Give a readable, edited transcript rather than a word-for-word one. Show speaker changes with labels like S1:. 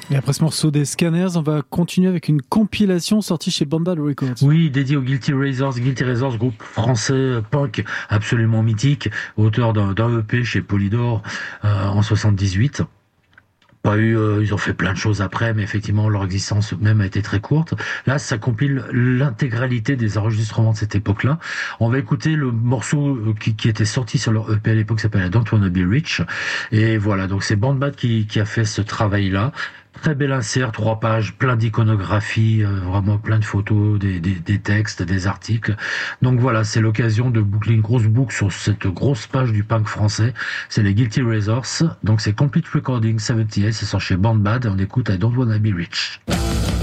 S1: Et après ce morceau des Scanners, on va continuer avec une compilation sortie chez Bad Records.
S2: Oui, dédié aux Guilty Razors. Guilty Razors, groupe français punk absolument mythique, auteur d'un EP chez Polydor en 78. Pas eu, ils ont fait plein de choses après, mais effectivement leur existence même a été très courte. Là, ça compile l'intégralité des enregistrements de cette époque-là. On va écouter le morceau qui était sorti sur leur EP à l'époque, qui s'appelle I Don't Wanna Be Rich. Et voilà, donc c'est Bad qui a fait ce travail-là. Très bel insert, 3 pages, plein d'iconographie, vraiment plein de photos, des textes, des articles. Donc voilà, c'est l'occasion de boucler une grosse boucle sur cette grosse page du punk français. C'est les Guilty Razors. Donc c'est Complete Recording 78, c'est sorti chez Bad. On écoute I Don't Wanna Be Rich.